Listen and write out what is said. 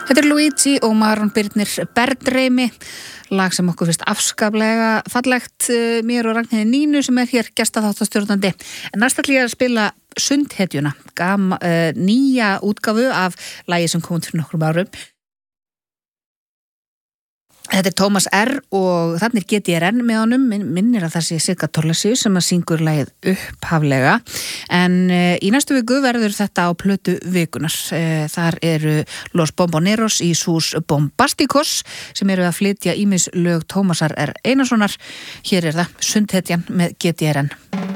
Þetta Luigi og Maron Birnir Bergreimi, lag sem okkur finnst afskaplega fallegt, mér og Ragnheiði Nínu sem hér gestaþáttastjórnandi. En næst ætla ég að spila Sundhetjuna, nýja útgáfu af lagi sem kom út fyrir nokkrum árum. Þetta Tómas R. og þannig GTRN með honum, minnir að það sé Sigga Thorlacius sem að syngur lagið upphaflega, en í næstu viku verður þetta á plötu vikunar. Þar eru Los Bomboneros í Sus Bombasticos sem eru að flytja ýmis lög Tómasar R. Einarssonar. Hér er það Sundhetjan með GTRN.